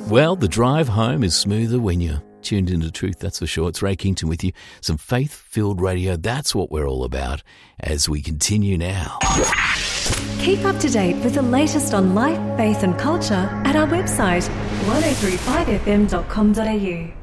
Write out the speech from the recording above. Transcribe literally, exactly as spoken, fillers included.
Well, the drive home is smoother when you're tuned into Truth, that's for sure. It's Ray Kington with you. Some faith-filled radio, that's what we're all about as we continue now. Keep up to date with the latest on life, faith and culture at our website, ten thirty-five f m dot com dot a u.